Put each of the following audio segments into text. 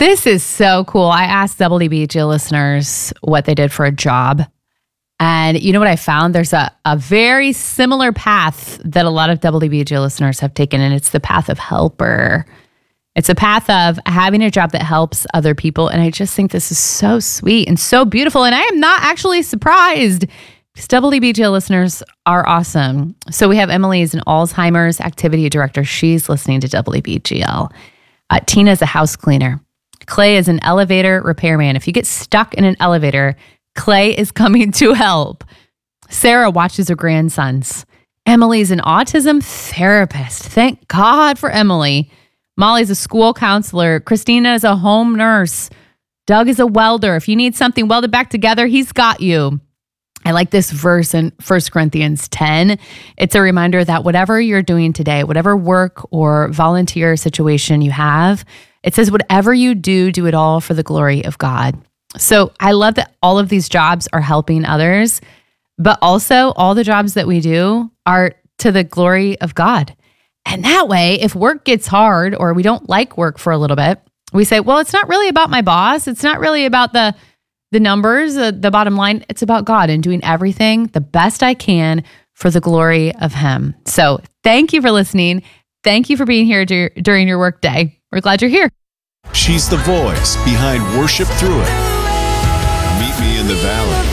This is so cool. I asked WBG listeners what they did for a job. And you know what I found? There's a very similar path that a lot of WBG listeners have taken, and it's the path of helper. It's a path of having a job that helps other people. And I just think this is so sweet and so beautiful. And I am not actually surprised because WBGL listeners are awesome. So we have Emily is an Alzheimer's activity director. She's listening to WBGL. Tina is a house cleaner. Clay is an elevator repairman. If you get stuck in an elevator, Clay is coming to help. Sarah watches her grandsons. Emily's an autism therapist. Thank God for Emily. Molly's a school counselor. Christina is a home nurse. Doug is a welder. If you need something welded back together, he's got you. I like this verse in 1 Corinthians 10. It's a reminder that whatever you're doing today, whatever work or volunteer situation you have, it says, whatever you do, do it all for the glory of God. So I love that all of these jobs are helping others, but also all the jobs that we do are to the glory of God. And that way, if work gets hard or we don't like work for a little bit, we say, well, it's not really about my boss. It's not really about the numbers, the bottom line. It's about God and doing everything the best I can for the glory of Him. So thank you for listening. Thank you for being here during your work day. We're glad you're here. She's the voice behind Worship Through It, Meet Me in the Valley,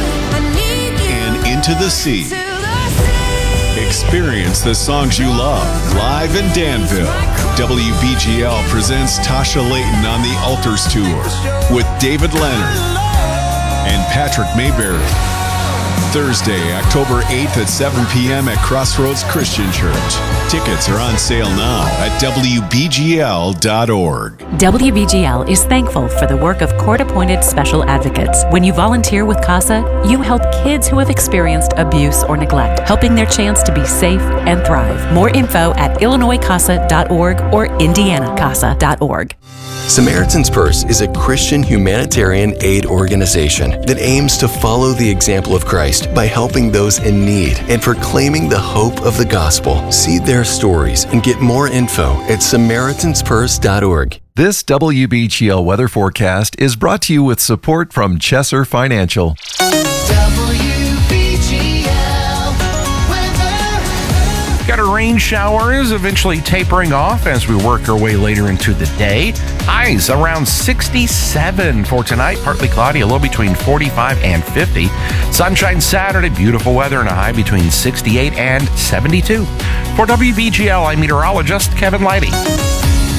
and Into the Sea. Experience the songs you love live in Danville. WBGL presents Tasha Layton on the Altars Tour with David Leonard and Patrick Mayberry. Thursday, October 8th at 7 p.m. at Crossroads Christian Church. Tickets are on sale now at WBGL.org. WBGL is thankful for the work of court-appointed special advocates. When you volunteer with CASA, you help kids who have experienced abuse or neglect, helping their chance to be safe and thrive. More info at IllinoisCASA.org or IndianaCASA.org. Samaritan's Purse is a Christian humanitarian aid organization that aims to follow the example of Christ by helping those in need and proclaiming the hope of the gospel. See their stories and get more info at SamaritansPurse.org. This WBGL weather forecast is brought to you with support from Chesser Financial. Got our rain showers eventually tapering off as we work our way later into the day. Highs around 67 for tonight. Partly cloudy, a low between 45 and 50. Sunshine Saturday, beautiful weather, and a high between 68 and 72. For WBGL, I'm meteorologist Kevin Leidy.